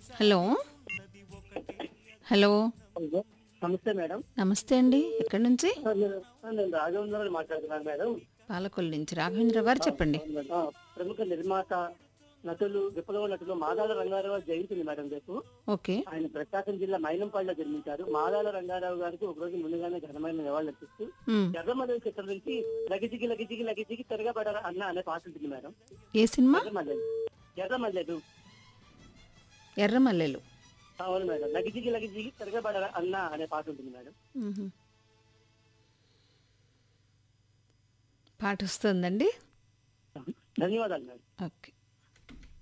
Hello hello hello. నమస్తే madam. నమస్తే అండి. ఎక్కడి నుంచి? నేను రాఘవేంద్ర మాట్లాడుతున్నాను మేడం. పాలకొల్లు నుంచి రాఘవేంద్ర గారు చెప్పండి. అవును మేడం. ప్రముఖ నిర్మాత నటులు విప్లవ నటులు మాదాల రంగారావు జయంతి ఉంది మేడం రేపు. ఓకే. ఆయన ప్రకాశం జిల్లా మైనంపాడులో జన్మించారు. మాదాల రంగారావు గారికి ఒక రోజు ముందుగానే ఘనమైన నివాళులు అర్పిస్తూ మ్, ఎర్రమల్లె చిత్రం నుంచి లగిజిగి లగిజిగి లగిజిగి తిరగబడరా అన్న అనే పాట ఉంటుంది మేడం. ఏ సినిమా? ఎర్రమల్లెలు ఎర్రమల్లెలు. ఎర్రమల్లెలు. అవును మేడం. లగిజిగి లగిజిగి తిరగబడరా అన్న అనే పాట ఉంటుంది మేడం. మ్హూ. పాట వస్తుందండి. ధన్యవాదాలు మేడం. ఓకే.